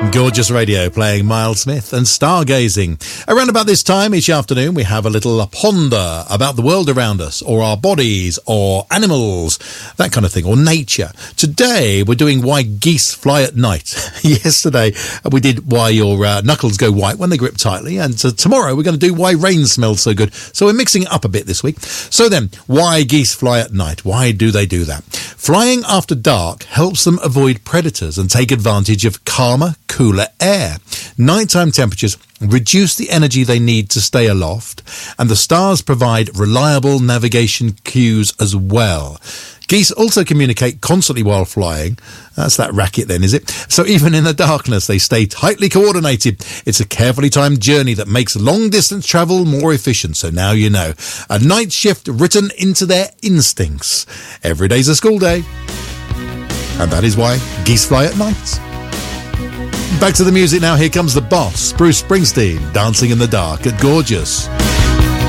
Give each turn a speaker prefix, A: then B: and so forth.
A: Gorgeous Radio playing Miles Smith and Stargazing. Around about this time each afternoon we have a little ponder about the world around us, or our bodies, or animals, that kind of thing, or nature. Today we're doing why geese fly at night. Yesterday we did why your knuckles go white when they grip tightly, and tomorrow we're going to do why rain smells so good. So we're mixing it up a bit this week. So then, why geese fly at night? Why do they do that? Flying after dark helps them avoid predators and take advantage of calmer, cooler air. Nighttime temperatures reduce the energy they need to stay aloft, and the stars provide reliable navigation cues as well. Geese also communicate constantly while flying. That's that racket then, is it? So even in the darkness, they stay tightly coordinated. It's a carefully timed journey that makes long-distance travel more efficient. So now you know. A night shift written into their instincts. Every day's a school day. And that is why geese fly at night. Back to the music now. Here comes the boss, Bruce Springsteen, Dancing in the Dark at Gorgeous.